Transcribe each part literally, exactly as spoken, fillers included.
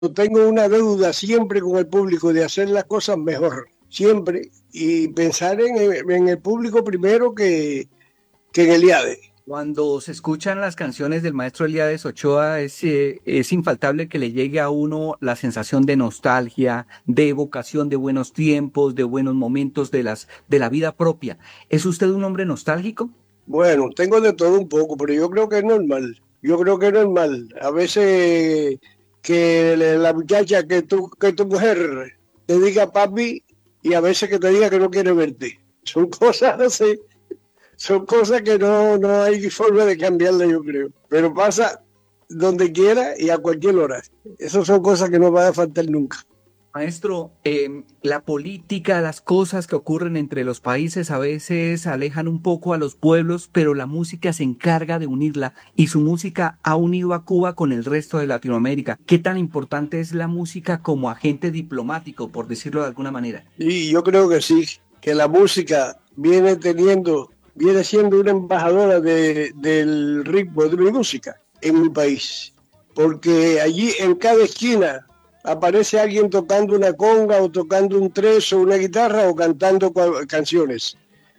tengo una deuda siempre con el público de hacer las cosas mejor, siempre, y pensar en, en el público primero que, que en el IADE. Cuando se escuchan las canciones del maestro Elías Ochoa, es, eh, es infaltable que le llegue a uno la sensación de nostalgia, de evocación de buenos tiempos, de buenos momentos de las, de la vida propia. ¿Es usted un hombre nostálgico? Bueno, tengo de todo un poco, pero yo creo que es normal. Yo creo que es normal. A veces que le- la muchacha, que tu, que tu mujer te diga papi y a veces que te diga que no quiere verte. Son cosas así, son cosas que no, no hay forma de cambiarla, yo creo. Pero pasa donde quiera y a cualquier hora. Esas son cosas que no van a faltar nunca. Maestro, em, la política, las cosas que ocurren entre los países a veces alejan un poco a los pueblos, pero la música se encarga de unirla y su música ha unido a Cuba con el resto de Latinoamérica. ¿Qué tan importante es la música como agente diplomático, por decirlo de alguna manera? Y yo creo que sí, que la música viene teniendo, viene siendo una embajadora de, del ritmo de mi música en mi país. Porque allí en cada esquina aparece alguien tocando una conga o tocando un tres o una guitarra o cantando canciones.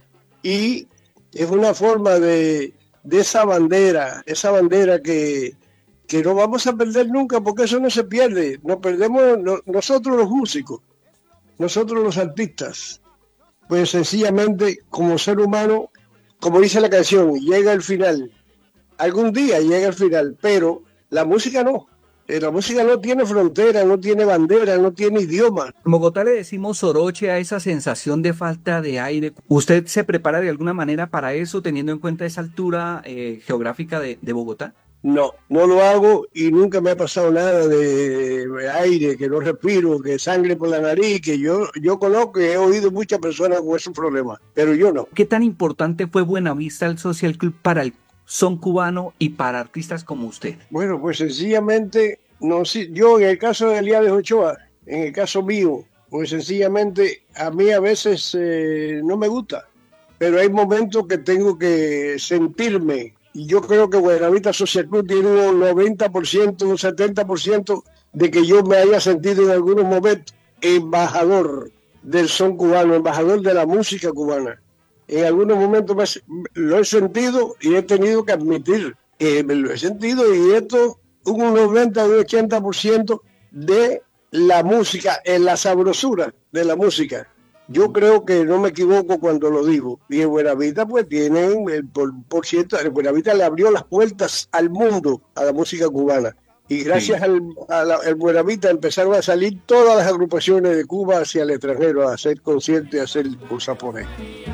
Y es una forma de, de esa bandera, esa bandera que, que no vamos a perder nunca porque eso no se pierde. Nos perdemos no, nosotros los músicos, nosotros los artistas, pues sencillamente como ser humano, como dice la canción, llega el final. Algún día llega el final, pero la música no. Eh, La música no tiene frontera, no tiene bandera, no tiene idioma. En Bogotá le decimos soroche a esa sensación de falta de aire. ¿Usted se prepara de alguna manera para eso, teniendo en cuenta esa altura eh, geográfica de, de Bogotá? No, no lo hago y nunca me ha pasado nada de aire, que no respiro, que sangre por la nariz, que yo, yo conozco y he oído muchas personas con esos problemas, pero yo no. ¿Qué tan importante fue Buenavista el Social Club para el son cubano y para artistas como usted? Bueno, pues sencillamente, no, si- yo en el caso de Elías Ochoa, en el caso mío, pues sencillamente a mí a veces eh, no me gusta, pero hay momentos que tengo que sentirme, y yo creo que Buenavista Social Club tiene un noventa por ciento, un setenta por ciento de que yo me haya sentido en algunos momentos embajador del son cubano, embajador de la música cubana. En algunos momentos me- lo he sentido y he tenido que admitir que me lo he sentido, y esto un noventa o un ochenta por ciento de la música, en la sabrosura de la música. Yo creo que no me equivoco cuando lo digo. Y en Buenavista pues tienen el por, por ciento, el Buenavista le abrió las puertas al mundo, a la música cubana. Y Sí. gracias al, a la, al Buenavista empezaron a salir todas las agrupaciones de Cuba hacia el extranjero a hacer conciertos y a hacer cosas por ahí.